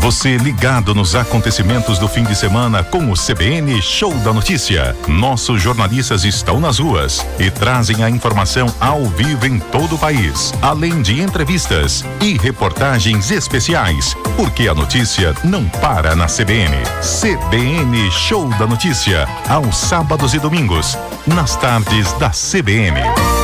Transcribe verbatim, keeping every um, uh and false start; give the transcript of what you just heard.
Você ligado nos acontecimentos do fim de semana com o C B N Show da Notícia. Nossos jornalistas estão nas ruas e trazem a informação ao vivo em todo o país, além de entrevistas e reportagens especiais, porque a notícia não para na C B N. C B N Show da Notícia, aos sábados e domingos, nas tardes da C B N.